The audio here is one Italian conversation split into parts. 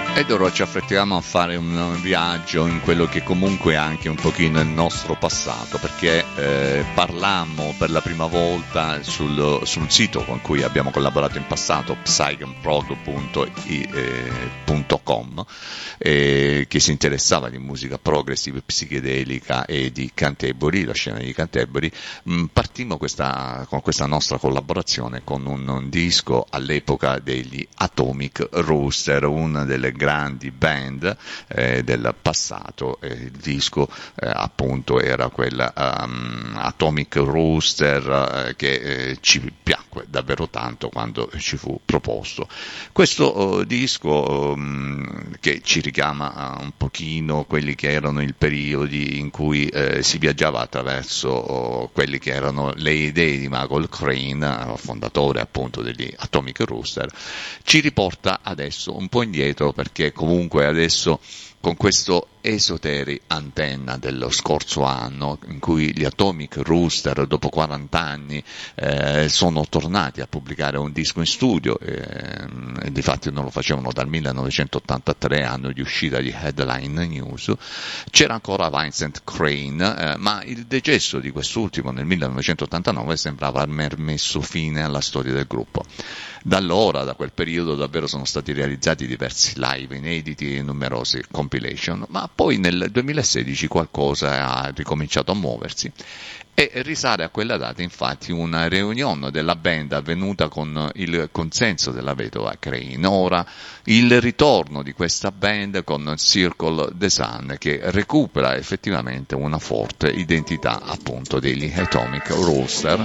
Ed ora ci affrettiamo a fare un viaggio in quello che comunque è anche un pochino il nostro passato, perché parlammo per la prima volta sul sito con cui abbiamo collaborato in passato, psychenprog.com, che si interessava di musica progressive, psichedelica e di Canterbury, la scena di Canterbury. Partimmo con questa nostra collaborazione con un disco all'epoca degli Atomic Rooster, una delle grandi band del passato. Il disco appunto era quella Atomic Rooster che ci piacque davvero tanto quando ci fu proposto. Questo disco che ci richiama un pochino quelli che erano i periodi in cui si viaggiava attraverso quelli che erano le idee di Michael Crane, fondatore appunto degli Atomic Rooster, ci riporta adesso un po' indietro, perché comunque adesso con questo Esoteric Antenna dello scorso anno, in cui gli Atomic Rooster dopo 40 anni sono tornati a pubblicare un disco in studio, difatti non lo facevano dal 1983, anno di uscita di Headline News. C'era ancora Vincent Crane, ma il decesso di quest'ultimo nel 1989 sembrava aver messo fine alla storia del gruppo. Da allora, da quel periodo, davvero sono stati realizzati diversi live inediti e numerosi compilation, ma poi nel 2016 qualcosa ha ricominciato a muoversi. E risale a quella data infatti una reunion della band avvenuta con il consenso della vedova Crane. Ora il ritorno di questa band con Circle the Sun, che recupera effettivamente una forte identità appunto degli Atomic Rooster.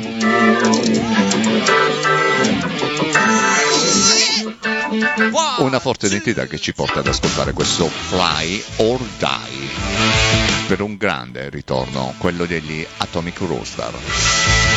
Una forte identità che ci porta ad ascoltare questo Fly or Die, per un grande ritorno, quello degli Atomic Rooster.